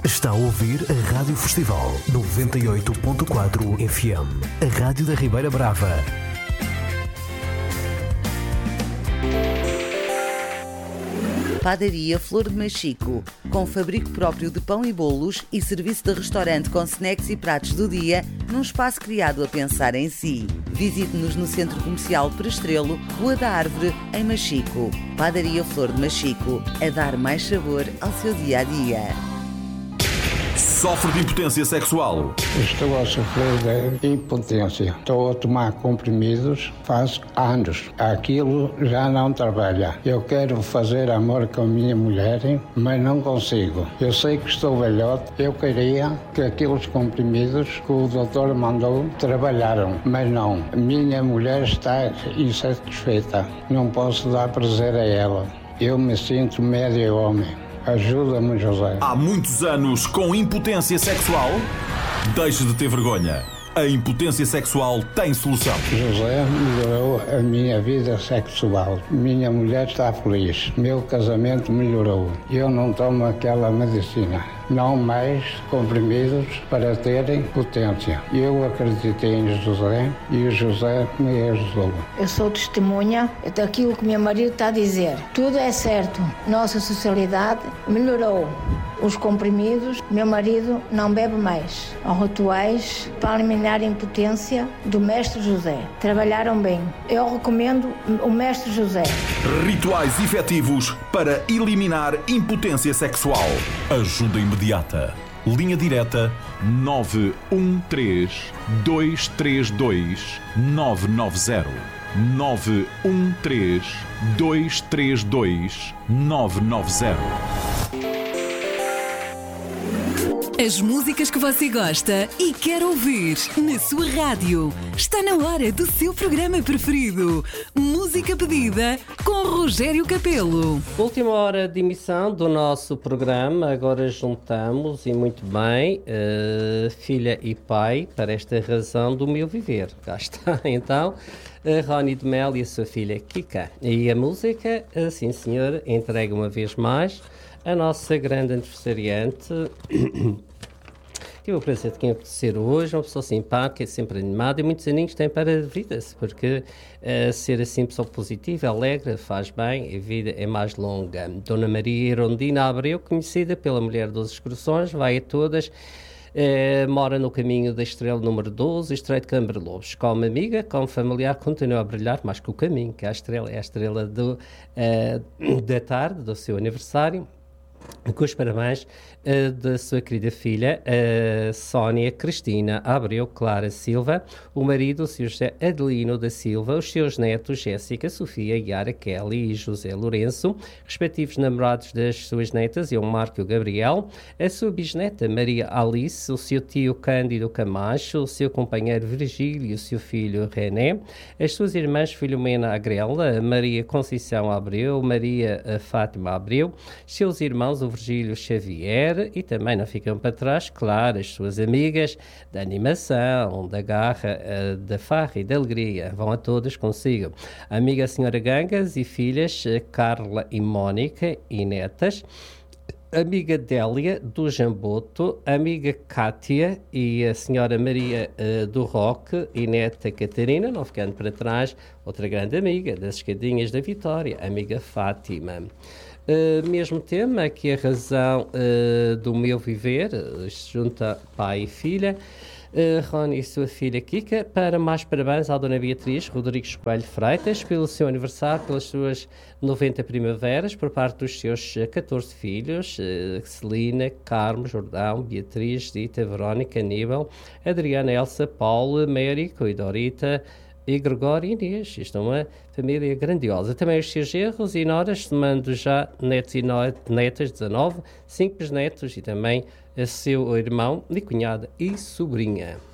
Está a ouvir a Rádio Festival 98.4 FM, a Rádio da Ribeira Brava. Padaria Flor de Machico, com fabrico próprio de pão e bolos e serviço de restaurante com snacks e pratos do dia, num espaço criado a pensar em si. Visite-nos no Centro Comercial Prestrelo, Rua da Árvore, em Machico. Padaria Flor de Machico, a dar mais sabor ao seu dia-a-dia. Sofre de impotência sexual. Estou a sofrer de impotência. Estou a tomar comprimidos faz anos. Aquilo já não trabalha. Eu quero fazer amor com a minha mulher, mas não consigo. Eu sei que estou velhote. Eu queria que aqueles comprimidos que o doutor mandou trabalharam, mas não. Minha mulher está insatisfeita. Não posso dar prazer a ela. Eu me sinto médio homem. Ajuda-me, José. Há muitos anos com impotência sexual? Deixe de ter vergonha. A impotência sexual tem solução. José melhorou a minha vida sexual. Minha mulher está feliz. Meu casamento melhorou. Eu não tomo aquela medicina. Não mais comprimidos para terem potência. Eu acreditei em José e o José me ajudou. Eu sou testemunha daquilo que meu marido está a dizer. Tudo é certo. Nossa sociedade melhorou. Os comprimidos, meu marido não bebe mais. Os rituais para eliminar a impotência do Mestre José. Trabalharam bem. Eu recomendo o Mestre José. Rituais efetivos para eliminar impotência sexual. Ajuda imediata. Linha direta 913 232 990. 913 232 990. As músicas que você gosta e quer ouvir na sua rádio. Está na hora do seu programa preferido. Música pedida com Rogério Capelo. Última hora de emissão do nosso programa. Agora juntamos, e muito bem, filha e pai, para esta razão do meu viver. Cá está, então, Rony de Mel e a sua filha Kika. E a música, sim senhor, entrega uma vez mais a nossa grande aniversariante. Tive o prazer de conhecer hoje, uma pessoa simpática, sempre animada e muitos aninhos tem para a vida, porque ser assim pessoa positiva, alegre, faz bem, a vida é mais longa. Dona Maria Irondina Abreu, conhecida pela Mulher das Excursões, vai a todas, mora no caminho da estrela número 12, Estreito de Cambre-Lobos. Como amiga, como familiar, continua a brilhar mais que o caminho, que é a estrela da tarde, do seu aniversário. Com os parabéns da sua querida filha, Sónia Cristina Abreu Clara Silva, o marido, o Sr. José Adelino da Silva, os seus netos Jéssica, Sofia, Yara, Kelly e José Lourenço, respectivos namorados das suas netas, e o Marco e o Gabriel, a sua bisneta Maria Alice, o seu tio Cândido Camacho, o seu companheiro Virgílio e o seu filho René, as suas irmãs Filomena Agrela, Maria Conceição Abreu, Maria Fátima Abreu, seus irmãos o Virgílio Xavier e também não ficam para trás, claro, as suas amigas da animação, da garra, da farra e da alegria. Vão a todas consigo. A amiga Senhora Gangas e filhas Carla e Mónica e netas. Amiga Délia do Jamboto, amiga Cátia e a senhora Maria do Roque e neta Catarina, não ficando para trás, outra grande amiga das Escadinhas da Vitória, amiga Fátima. Mesmo tema, que a razão do meu viver, se junta pai e filha, Rony e sua filha Kika, para mais parabéns à Dona Beatriz Rodrigues Coelho Freitas pelo seu aniversário, pelas suas 90 primaveras, por parte dos seus 14 filhos, Celina, Carmo, Jordão, Beatriz, Dita, Verónica, Aníbal, Adriana, Elsa, Paulo, Mérico e Dorita, e Gregório e Inês. Isto é uma família grandiosa. Também os seus genros e noras, somando já netos e netas, 19, 5 bisnetos e também a seu irmão e cunhada e sobrinha.